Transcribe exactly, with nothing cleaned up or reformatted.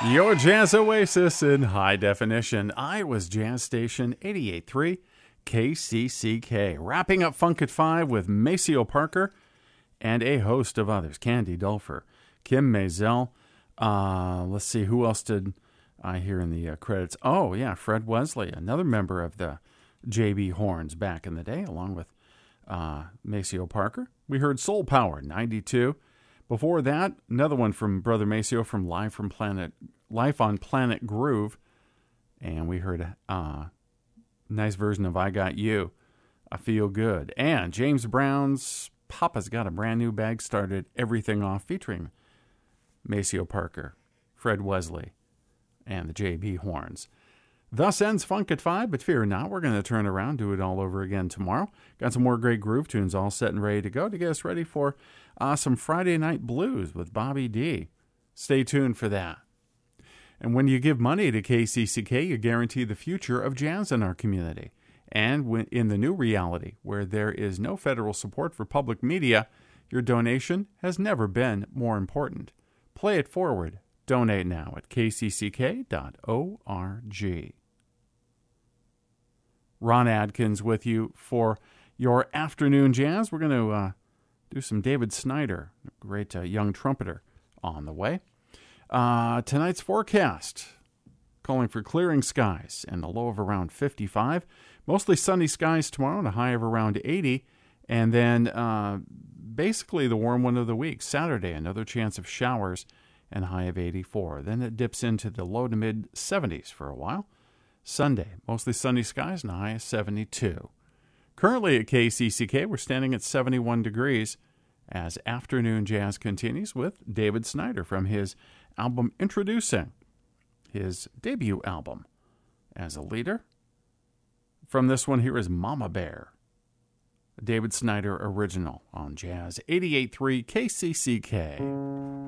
Your Jazz Oasis in high definition. Iowa's Jazz Station eighty-eight point three K C C K. Wrapping up Funk at five with Maceo Parker and a host of others. Candy Dulfer, Kim Mazel. Uh, let's see, who else did I hear in the uh, credits? Oh, yeah, Fred Wesley, another member of the J B Horns back in the day, along with uh, Maceo Parker. We heard Soul Power, ninety-two. Before that, another one from Brother Maceo from Live from Planet Life on Planet Groove. And we heard a uh, nice version of I Got You, I Feel Good. And James Brown's Papa's Got a Brand New Bag started everything off, featuring Maceo Parker, Fred Wesley, and the J B Horns. Thus ends Funk at five, but fear not, we're going to turn around, do it all over again tomorrow. Got some more great groove tunes all set and ready to go to get us ready for uh, some Friday Night Blues with Bobby D. Stay tuned for that. And when you give money to K C C K, you guarantee the future of jazz in our community. And when, in the new reality, where there is no federal support for public media, your donation has never been more important. Play it forward. Donate now at k c c k dot org. Ron Adkins with you for your afternoon jazz. We're going to uh, do some David Snyder, a great uh, young trumpeter, on the way. Uh, tonight's forecast, calling for clearing skies and a low of around fifty-five. Mostly sunny skies tomorrow and a high of around eighty. And then uh, basically the warm one of the week, Saturday, another chance of showers and a high of eighty-four. Then it dips into the low to mid seventies for a while. Sunday, mostly sunny skies and a high of seventy-two. Currently at K C C K, we're standing at seventy-one degrees as afternoon jazz continues with David Snyder from his album Introducing, his debut album as a leader. From this one, here is Mama Bear, a David Snyder original on Jazz eighty-eight point three K C C K.